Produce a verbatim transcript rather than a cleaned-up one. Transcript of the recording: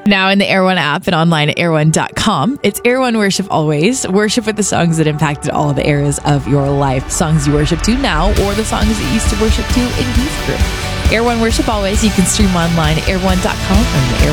Now in the Air One app and online at air one dot com, it's Air One Worship Always. Worship with the songs that impacted all the areas of your life. Songs you worship to now or the songs that you used to worship to in youth group. Air One Worship Always. You can stream online at air one dot com and the Air